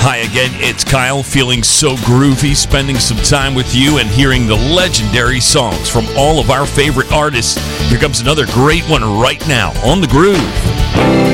Hi again, it's Kyle, feeling so groovy, spending some time with you and hearing the legendary songs from all of our favorite artists. Here comes another great one right now on The Groove.